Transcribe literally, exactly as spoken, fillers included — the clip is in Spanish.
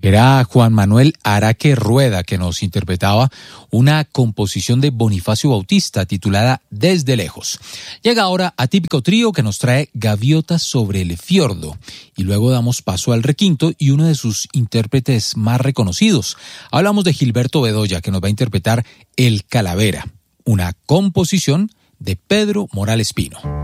Era Juan Manuel Araque Rueda que nos interpretaba una composición de Bonifacio Bautista titulada Desde Lejos. Llega ahora Atípico Trío que nos trae Gaviotas sobre el fiordo y luego damos paso al requinto y uno de sus intérpretes más reconocidos. Hablamos de Gilberto Bedoya que nos va a interpretar El Calavera, una composición de Pedro Morales Pino.